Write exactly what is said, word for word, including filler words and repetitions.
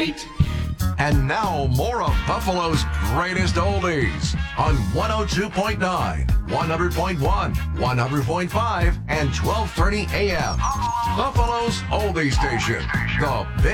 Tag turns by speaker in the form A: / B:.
A: And now more of Buffalo's greatest oldies on one oh two point nine, one hundred point one, one hundred point five, and twelve thirty A M. Buffalo's oldie station, the big